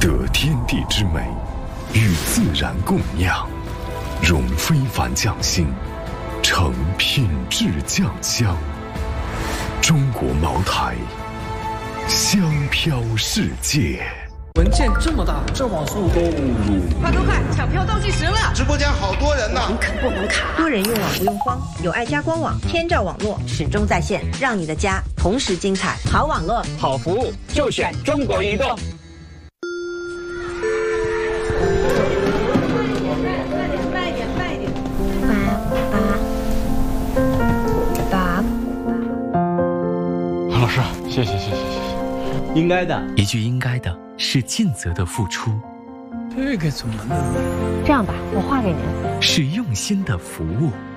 得天地之美，与自然共酿，融非凡匠心，成品质酱香。中国茅台，香飘世界。 文件这么大， 这网速够入。 快，抢票倒计时了！ 直播间好多人呢， 网可不能卡。 多人用网不用慌，有爱家官网，天照网络始终在线，让你的家同时精彩。好网络， 好服务，就选中国移动。 慢一点。 老师，谢谢。 应该的， 一句应该的是尽责的付出， 这个怎么弄？ 这样吧，我画给您。 是用心的服务。